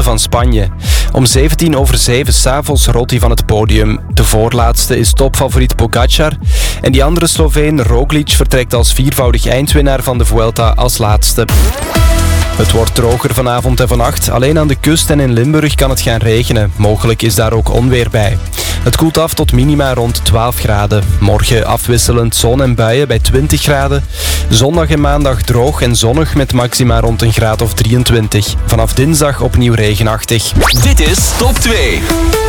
van Spanje. Om 7:17 s'avonds rolt hij van het podium. De voorlaatste is topfavoriet Pogačar. En die andere Sloveen, Roglic, vertrekt als viervoudig eindwinnaar van de Vuelta als laatste. Het wordt droger vanavond en vannacht. Alleen aan de kust en in Limburg kan het gaan regenen. Mogelijk is daar ook onweer bij. Het koelt af tot minima rond 12 graden. Morgen afwisselend zon en buien bij 20 graden. Zondag en maandag droog en zonnig met maxima rond een graad of 23. Vanaf dinsdag opnieuw regenachtig. Dit is Top 2.